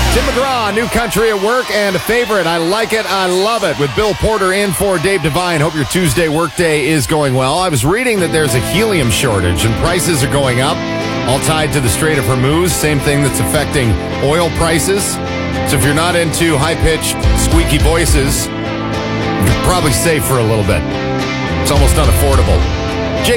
Tim McGraw, New Country at Work, and a favorite. I like it. I love it. With Bill Porter in for Dave Devine. Hope your Tuesday workday is going well. I was reading that there's a helium shortage and prices are going up, all tied to the Strait of Hormuz. Same thing that's affecting oil prices. So if you're not into high-pitched, squeaky voices, you're probably safe for a little bit. It's almost unaffordable.